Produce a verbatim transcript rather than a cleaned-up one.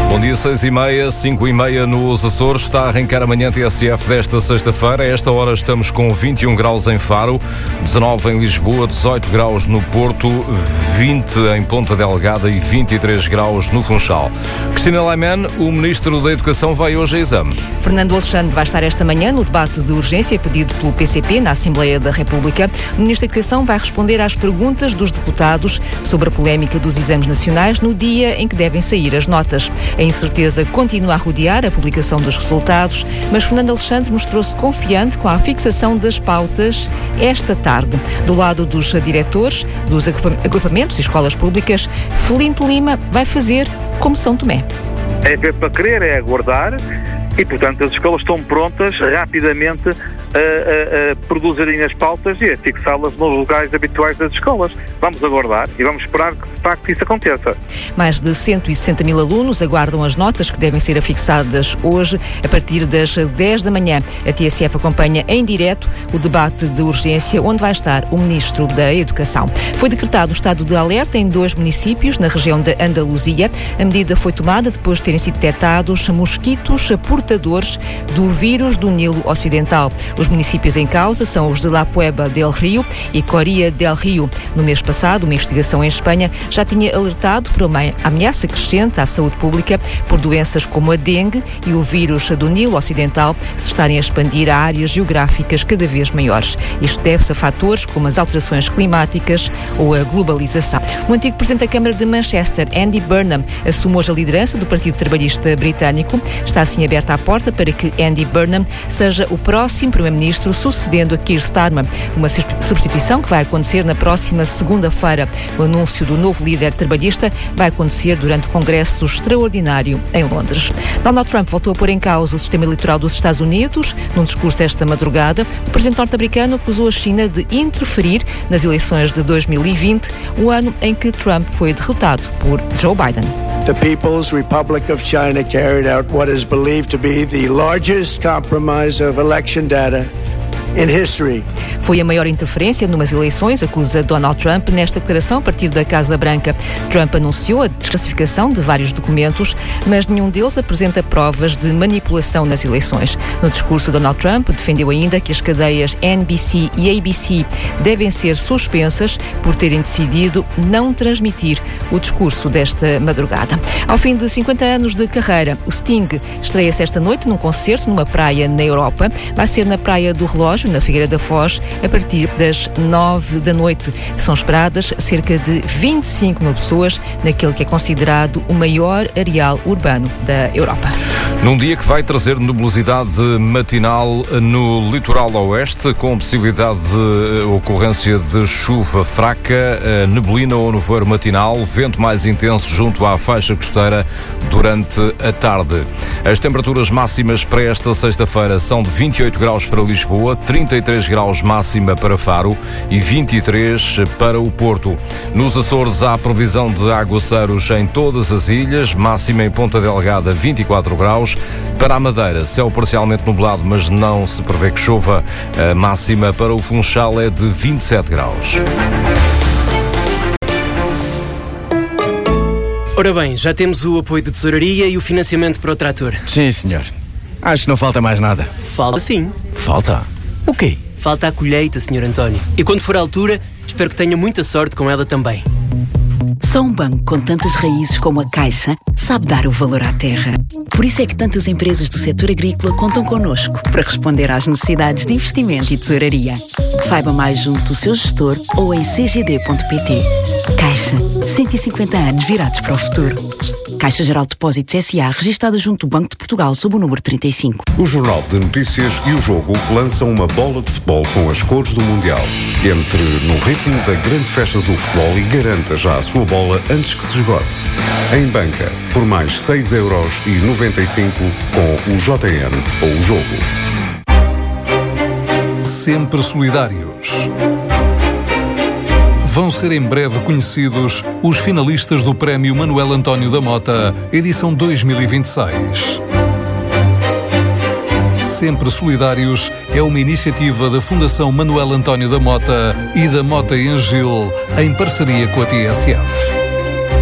Bom dia, seis e meia, cinco e meia nos Açores. Está a arrancar a manhã T S F desta sexta-feira. A esta hora estamos com vinte e um graus em Faro, dezanove em Lisboa, dezoito graus no Porto, vinte em Ponta Delgada e vinte e três graus no Funchal. Cristina Laiman, o Ministro da Educação, vai hoje a exame. Fernando Alexandre vai estar esta manhã no debate de urgência pedido pelo P C P na Assembleia da República. O Ministro da Educação vai responder às perguntas dos deputados sobre a polémica dos exames nacionais no dia em que devem sair as notas. A incerteza continua a rodear a publicação dos resultados, mas Fernando Alexandre mostrou-se confiante com a fixação das pautas esta tarde. Do lado dos diretores dos agrupamentos e escolas públicas, Felinto Lima vai fazer como São Tomé. É ver para crer, é aguardar e, portanto, as escolas estão prontas rapidamente a, a, a produzirem as pautas e a fixá-las nos lugares habituais das escolas. Vamos aguardar e vamos esperar que, de facto, isso aconteça. Mais de cento e sessenta mil alunos aguardam as notas que devem ser afixadas hoje a partir das dez da manhã. A T S F acompanha em direto o debate de urgência onde vai estar o Ministro da Educação. Foi decretado o estado de alerta em dois municípios na região da Andaluzia. A medida foi tomada depois de terem sido detectados mosquitos portadores do vírus do Nilo Ocidental. Os municípios em causa são os de La Puebla del Rio e Coria del Rio. No mês passado, uma investigação em Espanha já tinha alertado para uma ameaça crescente à saúde pública por doenças como a dengue e o vírus do Nilo Ocidental se estarem a expandir a áreas geográficas cada vez maiores. Isto deve-se a fatores como as alterações climáticas ou a globalização. O antigo Presidente da Câmara de Manchester, Andy Burnham, assume hoje a liderança do Partido Trabalhista Britânico. Está assim aberta a porta para que Andy Burnham seja o próximo Primeiro-Ministro, sucedendo a Keir Starmer. Uma substituição que vai acontecer na próxima segunda-feira. O anúncio do novo líder trabalhista vai acontecer durante o Congresso Extraordinário em Londres. Donald Trump voltou a pôr em causa o sistema eleitoral dos Estados Unidos. Num discurso esta madrugada, o presidente norte-americano acusou a China de interferir nas eleições de dois mil e vinte, o ano em que Trump foi derrotado por Joe Biden. The People's Republic of China carried out what is believed to be the largest compromise of election data in history. Foi a maior interferência numas eleições, acusa Donald Trump nesta declaração a partir da Casa Branca. Trump anunciou a desclassificação de vários documentos, mas nenhum deles apresenta provas de manipulação nas eleições. No discurso, Donald Trump defendeu ainda que as cadeias N B C e A B C devem ser suspensas por terem decidido não transmitir o discurso desta madrugada. Ao fim de cinquenta anos de carreira, o Sting estreia-se esta noite num concerto numa praia na Europa. Vai ser na Praia do Relógio, na Figueira da Foz, a partir das nove da noite. São esperadas cerca de vinte e cinco mil pessoas naquele que é considerado o maior areal urbano da Europa. Num dia que vai trazer nebulosidade matinal no litoral oeste, com possibilidade de ocorrência de chuva fraca, neblina ou nevoeiro matinal, vento mais intenso junto à faixa costeira durante a tarde. As temperaturas máximas para esta sexta-feira são de vinte e oito graus para Lisboa, trinta e três graus máxima para Faro e vinte e três para o Porto. Nos Açores há previsão de aguaceiros em todas as ilhas, máxima em Ponta Delgada vinte e quatro graus. Para a Madeira, céu parcialmente nublado, mas não se prevê que chova. A máxima para o Funchal é de vinte e sete graus. Ora bem, já temos o apoio de tesouraria e o financiamento para o trator. Sim, senhor. Acho que não falta mais nada. Falta sim. Falta? O quê? Falta a colheita, senhor António. E quando for a altura, espero que tenha muita sorte com ela também. Só um banco com tantas raízes como a Caixa sabe dar o valor à terra. Por isso é que tantas empresas do setor agrícola contam connosco para responder às necessidades de investimento e tesouraria. Saiba mais junto do seu gestor ou em c g d ponto p t. Caixa, cento e cinquenta anos virados para o futuro. Caixa Geral de Depósitos S A, registada junto do Banco de Portugal sob o número trinta e cinco. O Jornal de Notícias e o Jogo lançam uma bola de futebol com as cores do Mundial. Entre no ritmo da grande festa do futebol e garanta já a sua bola antes que se esgote. Em banca, por mais seis euros e noventa e cinco com o J N ou o Jogo. Sempre solidários. Vão ser em breve conhecidos os finalistas do Prémio Manuel António da Mota, edição dois mil e vinte e seis. Sempre Solidários é uma iniciativa da Fundação Manuel António da Mota e da Mota em Gil, em parceria com a T S F.